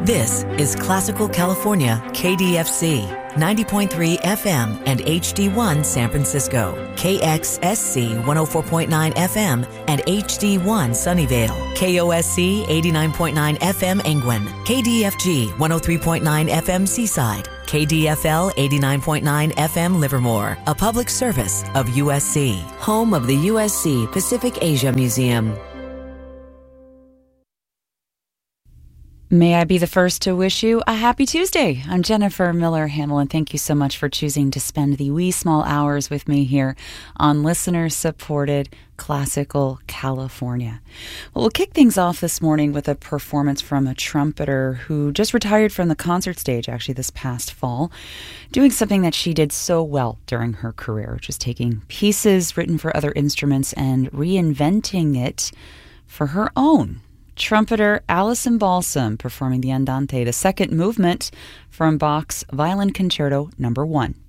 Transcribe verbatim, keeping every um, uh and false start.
This is Classical California, K D F C, ninety point three F M and H D one San Francisco, K X S C one oh four point nine F M and H D one Sunnyvale, K O S C eighty-nine point nine F M Angwin, K D F G one oh three point nine F M Seaside, K D F L eighty-nine point nine F M Livermore, a public service of U S C, home of the U S C Pacific Asia Museum. May I be the first to wish you a happy Tuesday. I'm Jennifer Miller Hanlon. Thank you so much for choosing to spend the wee small hours with me here on listener-supported Classical California. Well, we'll kick things off this morning with a performance from a trumpeter who just retired from the concert stage actually this past fall, doing something that she did so well during her career, which is taking pieces written for other instruments and reinventing it for her own. Trumpeter Alison Balsam performing the Andante, the second movement from Bach's Violin Concerto Number One.